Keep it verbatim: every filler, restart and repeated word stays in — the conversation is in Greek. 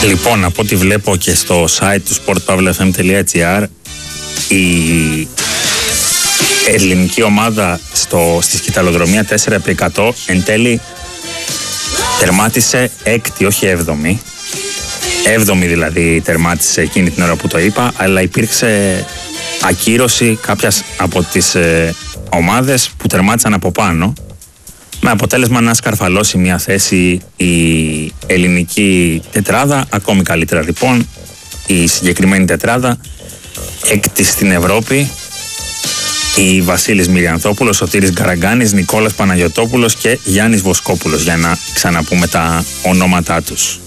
Λοιπόν, από ό,τι βλέπω και στο site του sport pavla f m τελεία gr, η ελληνική ομάδα στο, στη σκηταλοδρομία τέσσερα επί εκατό εν τέλει τερμάτισε έκτη, όχι έβδομη. Έβδομη δηλαδή τερμάτισε εκείνη την ώρα που το είπα, αλλά υπήρξε ακύρωση κάποιας από τις ε, ομάδες που τερμάτισαν από πάνω, με αποτέλεσμα να σκαρφαλώσει μια θέση η ελληνική τετράδα. Ακόμη καλύτερα λοιπόν η συγκεκριμένη τετράδα, έκτη στην Ευρώπη, η Βασίλης Μυριανθόπουλος, Σωτήρης Γκαραγκάνης, Νικόλας Παναγιωτόπουλος και Γιάννης Βοσκόπουλος, για να ξαναπούμε τα ονόματά τους.